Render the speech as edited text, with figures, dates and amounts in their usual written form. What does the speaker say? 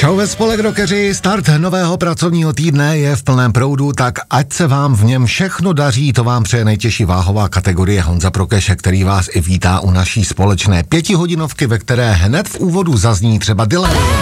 Čau ve spolek rockeři, start nového pracovního týdne je v plném proudu, tak ať se vám v něm všechno daří, to vám přeje nejtěžší váhová kategorie Honza Prokeše, který vás i vítá u naší společné 5hodinovky, ve které hned v úvodu zazní třeba Dylan.